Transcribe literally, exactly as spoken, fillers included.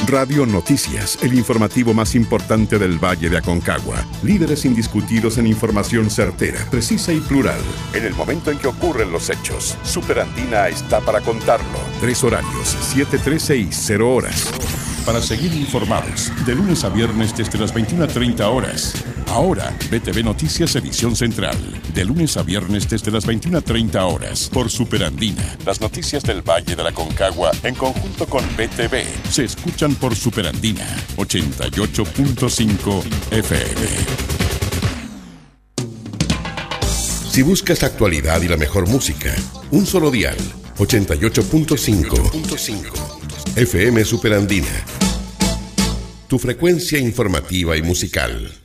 Radio Noticias, el informativo más importante del Valle de Aconcagua. Líderes indiscutidos en información certera, precisa y plural. En el momento en que ocurren los hechos, Superandina está para contarlo. Tres horarios, siete, tres, seis, cero horas. Para seguir informados, de lunes a viernes desde las veintiuna treinta horas. Ahora, B T V Noticias Edición Central. De lunes a viernes desde las veintiuna treinta horas. Por Superandina. Las noticias del Valle de la Aconcagua, en conjunto con B T V, se escuchan por Superandina. ochenta y ocho punto cinco F M. Si buscas actualidad y la mejor música, un solo dial. ochenta y ocho punto cinco F M Superandina. Tu frecuencia informativa y musical.